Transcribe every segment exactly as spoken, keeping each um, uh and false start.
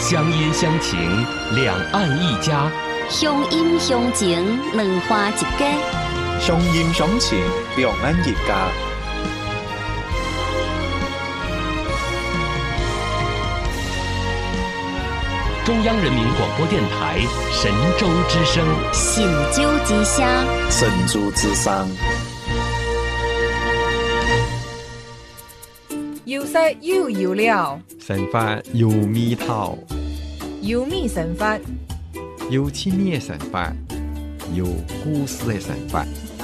乡音乡情，两岸一家； 乡音乡情，两花一家； 乡音乡情，两岸一家。 中央人民广播电台神州之声， 神州之声， 神州之声。 有色又有料， 神法有味道， 有味神法， 有趣味的神法，有故事的神法。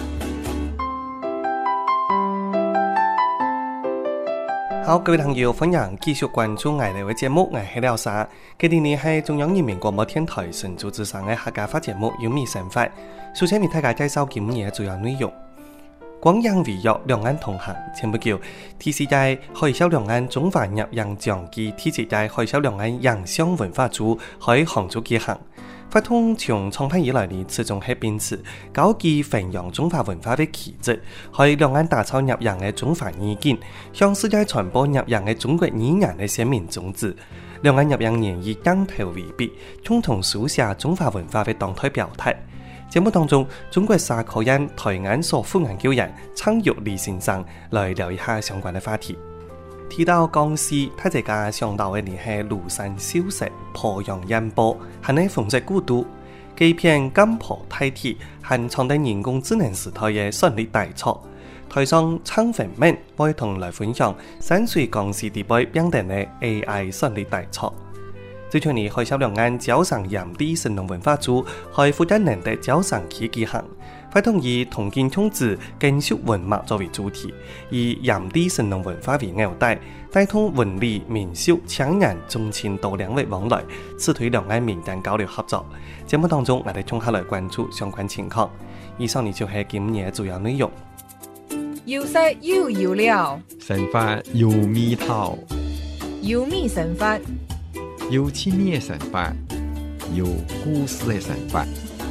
好，各位朋友，歡迎繼續關注我哋嘅節目，我係廖沙。今日呢係中央人民廣播電台神州之聲嘅客家話節目《有味神法》。首先為大家介紹今日嘅主要內容。廣陽圍約兩岸同行，前不久第四屆海峽兩岸中華入洋獎暨第七屆海峽兩岸洋相文化節喺杭州舉行。法通從創辦以來呢，始終係秉持高舉弘揚中華文化嘅旗幟，喺兩岸打造入洋嘅中華意見，向世界傳播入洋嘅中國語言嘅鮮明宗旨。兩岸入洋年以鏡頭為筆，共同書寫中華文化嘅動態表態。節目當中，中國社科院台灣所副研究員陳玉麗先生來聊一下相關嘅話題。提到江西，大家想到嘅呢係廬山秀水、鄱陽煙波，係呢風水古都。這片金坡大鐵係創造人工智能時代嘅絢麗大作。台上陳文明會同來分享山水江西地區變成嘅 A I 絢麗大作。最近呢，海峽兩岸招商鹽地神農文化節喺負責人的招商期舉行，會同以同建宗旨、建築文物作為主題，以鹽地神農文化為紐帶，帶動文理、民俗、青年、中青多兩位往來，促推兩岸民間交流合作。節目當中，我哋綜合來關注相關情況。以上呢就係今日主要內容。 有色又有料， 神法有味道， 有味神法， 有趣味的神法，有故事的神法。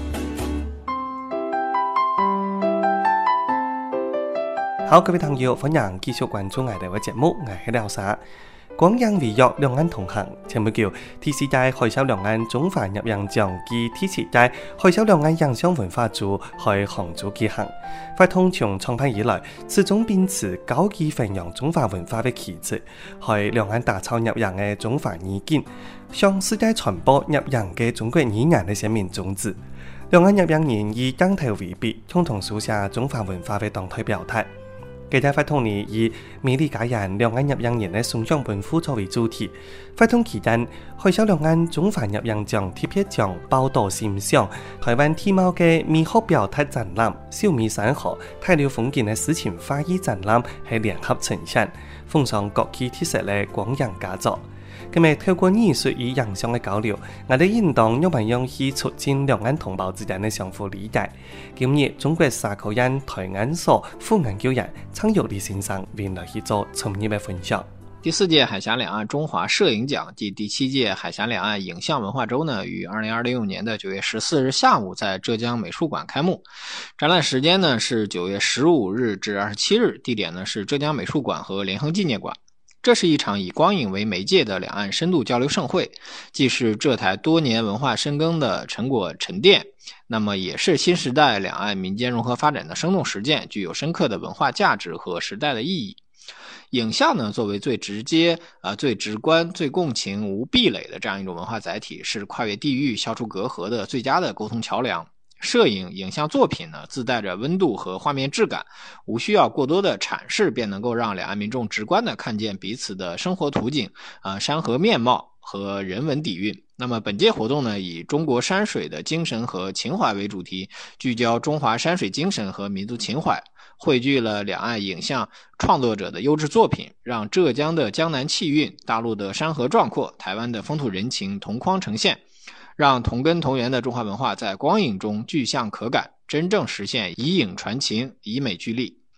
好，各位朋友，歡迎繼續關注我哋嘅節目，我係廖沙。廣陽圍約兩岸同行，前不久第四屆海峽兩岸中華入洋獎暨第七屆海峽兩岸洋相文化節喺杭州舉行。法通從創辦以來，始終秉持高舉弘揚中華文化嘅旗幟，喺兩岸打造入洋嘅中華意見，向世界傳播入洋嘅中國語言嘅鮮明宗旨。兩岸入洋年以鏡頭為筆，共同書寫中華文化嘅動態表態。記者法通呢以美麗佳人兩岸入洋年嘅送獎本府作為主題，法通期間海峽兩岸中華入洋獎特別獎報道欣賞台灣地貌嘅美學表態展覽、小米山河大寮風景嘅詩情花藝展覽係聯合呈現，奉上各區特色嘅廣陽佳作。咁咪透過藝術與洋相嘅交流，我哋應當用文用去促進兩岸同胞之間嘅相互理解。今日中國社科院台灣所副研究員陳玉麗先生為我哋做從業嘅分享。 第四屆海峽兩岸中華攝影獎暨第七屆海峽兩岸影像文化週呢，於二零二六年的九月十四日下午在浙江美術館開幕。展覽時間呢是九月十五日至二十七日，地點呢是浙江美術館和聯合紀念館。這是一場以光影為媒介的兩岸深度交流盛會，既是浙台多年文化深耕的成果沉澱，那麼也是新時代兩岸民間融合發展的生動實踐，具有深刻的文化價值和時代的意義。影像呢，作為最直接、呃、最直觀、最共情、無壁壘的這樣一種文化載體，是跨越地域、消除隔閡的最佳的溝通橋樑。攝影影像作品呢，自帶着溫度和畫面質感，無需要過多的闡釋，便能夠讓兩岸民眾直觀地看見彼此的生活圖景、呃、山河面貌和人文底蘊。那麼本屆活動呢，以中國山水的精神和情懷為主題，聚焦中華山水精神和民族情懷，匯聚了兩岸影像創作者的優質作品，讓浙江的江南氣韻、大陸的山河壯闊、台灣的風土人情同框呈現，讓同根同源的中華文化在光影中具象可感，真正實現以影傳情，以美聚力。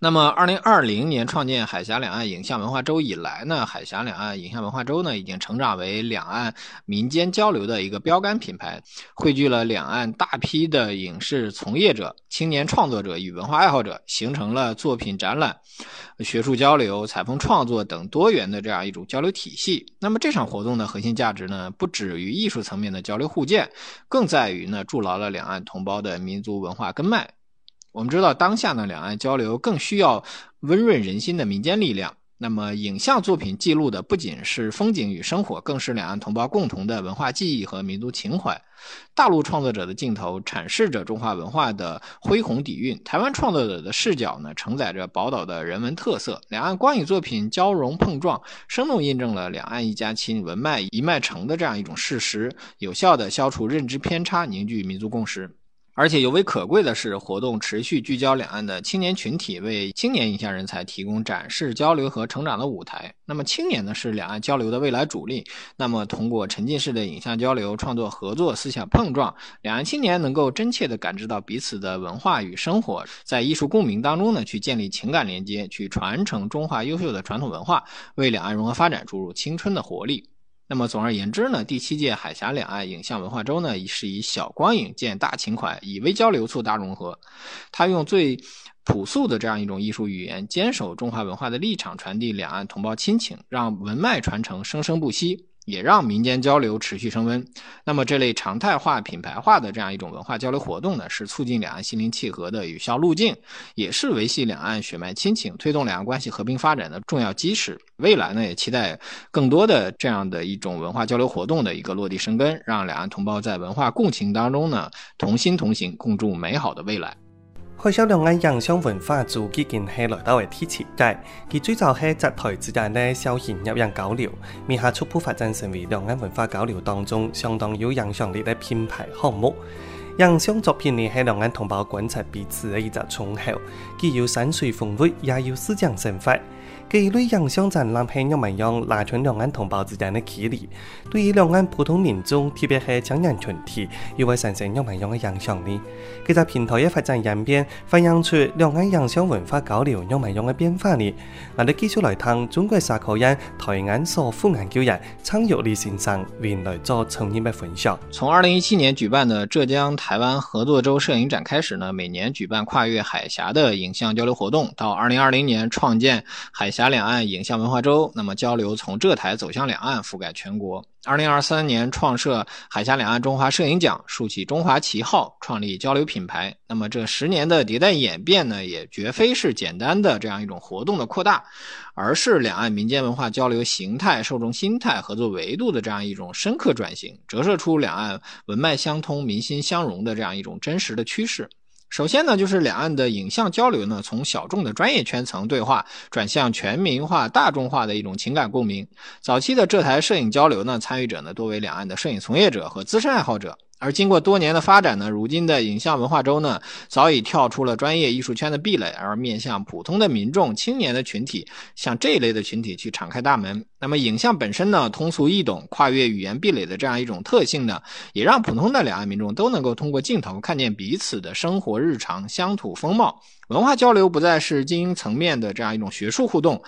那么二零二零年创建海峡两岸影像文化周以来呢，海峡两岸影像文化周呢已经成长为两岸民间交流的一个标杆品牌，汇聚了两岸大批的影视从业者、青年创作者与文化爱好者，形成了作品展览、学术交流、采风创作等多元的这样一种交流体系。那么这场活动的核心价值呢，不止于艺术层面的交流互鉴，更在于呢筑牢了两岸同胞的民族文化根脉。我们知道当下呢，两岸交流更需要温润人心的民间力量。那么影像作品记录的不仅是风景与生活，更是两岸同胞共同的文化记忆和民族情怀。大陆创作者的镜头阐释着中华文化的恢宏底蕴，台湾创作者的视角呢承载着宝岛的人文特色。两岸光影作品交融碰撞，生动印证了两岸一家亲、文脉一脉承的这样一种事实，有效地消除认知偏差，凝聚民族共识。而且尤为可贵的是，活动持续聚焦两岸的青年群体，为青年影像人才提供展示、交流和成长的舞台。那么青年呢，是两岸交流的未来主力。那么通过沉浸式的影像交流、创作合作、思想碰撞，两岸青年能够真切地感知到彼此的文化与生活，在艺术共鸣当中呢，去建立情感连接，去传承中华优秀的传统文化，为两岸融合发展注入青春的活力。那么总而言之呢，第七届海峡两岸影像文化周呢，是以小光影见大情怀，以微交流促大融合。它用最朴素的这样一种艺术语言，坚守中华文化的立场，传递两岸同胞亲情，让文脉传承生生不息，也让民间交流持续升温。那么这类常态化、品牌化的这样一种文化交流活动呢，是促进两岸心灵契合的有效路径，也是维系两岸血脉亲情、推动两岸关系和平发展的重要基石。未来呢，也期待更多的这样的一种文化交流活动的一个落地生根，让两岸同胞在文化共情当中呢，同心同行，共筑美好的未来。 海峡兩岸影像文化周已經係來到嘅第七屆，佢最早係集台之間嘅消遣入洋交流，面下逐步發展成為兩岸文化交流當中相當有影響力嘅品牌項目。影像作品呢係兩岸同胞觀察彼此嘅一隻窗口，既有山水風味，也有思想生活。這一類影像展覽係讓民眾拉近兩岸同胞之間嘅距離，對於兩岸普通民眾，特別係青年群體，又會產生讓民眾嘅影響力。這個平台嘅發展演變，反映出兩岸影像文化交流讓民眾嘅變化力。我哋繼續來聽中國社科院台灣所副研究員蒼玉禮先生為來做從業嘅分享。 從二零一七年舉辦的浙江台灣合作周攝影展開始呢，每年舉辦跨越海峽的影像交流活動，到二零二零年創建海峽兩岸影像文化周，那麼交流從浙台走向兩岸，覆蓋全國。二零二三年創設海峽兩岸中華攝影獎，豎起中華旗號，創立交流品牌。那麼這十年的迭代演變呢，也絕非是簡單的這樣一種活動的擴大，而是兩岸民間文化交流形態、受眾心態、合作維度的這樣一種深刻轉型，折射出兩岸文脈相通、民心相融的這樣一種真實的趨勢。首先呢，就是兩岸的影像交流呢，從小眾的專業圈層對話轉向全民化、大眾化的一種情感共鳴。早期的浙台攝影交流呢，參與者呢多為兩岸的攝影從業者和資深愛好者。而經過多年的發展呢，如今的影像文化周呢，早已跳出了專業藝術圈的壁壘，而面向普通的民眾、青年的群體，向這一類的群體去敞開大門。那麼影像本身呢，通俗易懂、跨越語言壁壘的這樣一種特性呢，也讓普通的兩岸民眾都能夠通過鏡頭看見彼此的生活日常、鄉土風貌。文化交流不再是精英層面的這樣一種學術互動，